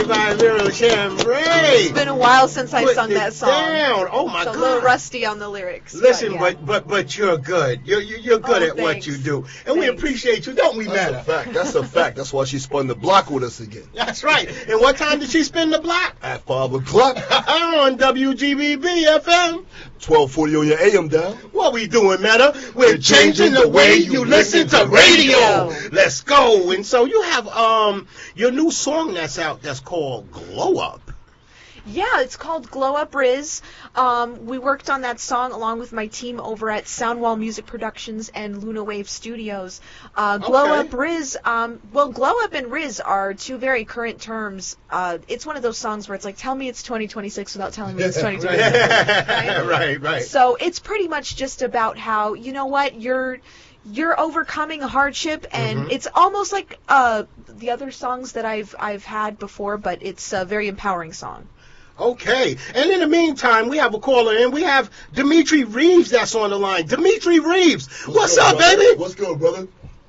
by Little Chambray. It's been a while since I've sung that song. Down. Oh my God. A little rusty on the lyrics. Listen, yeah. but you're good. You're good at what you do, and we appreciate you, don't we, Meta? That's a fact. That's a fact. That's why she spun the block with us again. That's right. And what time did she spin the block? At 5 o'clock on WGBB FM. 1240 on your AM dial. What we doing, Meta? We're changing the way you listen to radio. Let's go. And so you have your new song that's out that's called Glow Up. Yeah, it's called Glow Up Riz. We worked on that song along with my team over at Soundwall Music Productions and Luna Wave Studios. Glow Up Riz, Glow Up and Riz are two very current terms. It's one of those songs where it's like, tell me it's 2026 without telling me it's 2026. Right. So it's pretty much just about how, you know what, you're overcoming a hardship, and it's almost like the other songs that I've had before, but it's a very empowering song. Okay. And in the meantime, we have a caller in. We have Dimitri Reeves that's on the line. Dimitri Reeves. What's up, brother? Baby? What's good, brother?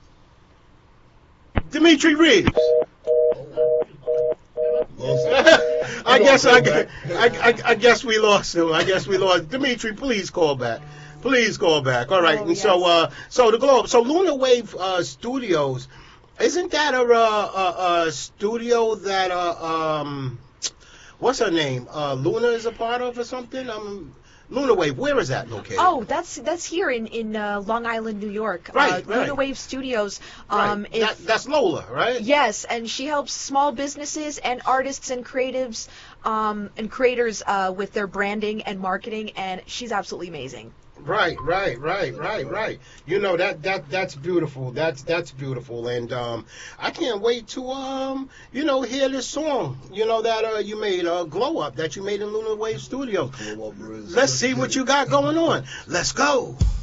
Dimitri Reeves. I guess we lost him. Dimitri, please call back. Please call back. All right. And yes. So the Globe. So Luna Wave Studios, isn't that a studio that what's her name? Luna is a part of or something? Luna Wave, where is that located? Oh, that's here in Long Island, New York. Right. Luna Wave Studios. That's Lola, right? Yes, and she helps small businesses and artists and creatives and creators with their branding and marketing, and she's absolutely amazing. Right. You know that's beautiful. That's beautiful, and I can't wait to hear this song. That you made Glow Up that you made in Luna Wave Studios. Let's see what you got going on. Let's go.